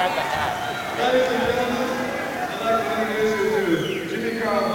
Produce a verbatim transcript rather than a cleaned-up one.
Ladies and gentlemen, I'd like to introduce you to Jimmy Carl